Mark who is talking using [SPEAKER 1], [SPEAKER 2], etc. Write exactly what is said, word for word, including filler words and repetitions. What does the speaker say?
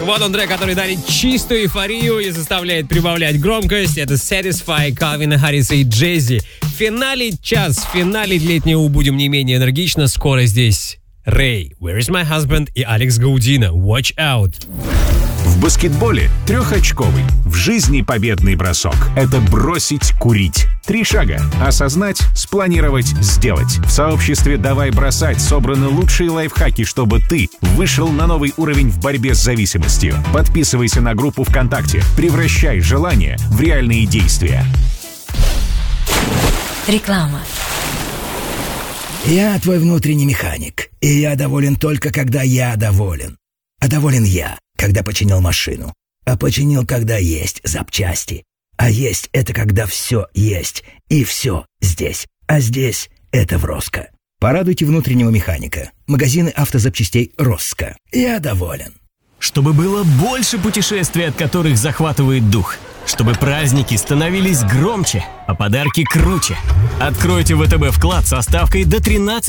[SPEAKER 1] Вот он трек, который дарит чистую эйфорию и заставляет прибавлять громкость. Это Satisfy Калвина Харриса и Джей-Зи. В финале час, в финале летнего будем не менее энергично. Скоро здесь Рэй, Where is my husband и Алекс Гаудино, Watch out.
[SPEAKER 2] В баскетболе трехочковый, в жизни победный бросок – это бросить курить. Три шага – осознать, спланировать, сделать. В сообществе «Давай бросать» собраны лучшие лайфхаки, чтобы ты вышел на новый уровень в борьбе с зависимостью. Подписывайся на группу ВКонтакте, превращай желания в реальные действия.
[SPEAKER 3] Реклама.
[SPEAKER 4] Я твой внутренний механик, и я доволен только, когда я доволен. А доволен я, когда починил машину. А починил, когда есть запчасти. А есть — это когда все есть. И все здесь. А здесь — это в Роско. Порадуйте внутреннего механика. Магазины автозапчастей Роско. Я доволен.
[SPEAKER 5] Чтобы было больше путешествий, от которых захватывает дух. Чтобы праздники становились громче, а подарки круче. Откройте ВТБ вклад со ставкой до тринадцати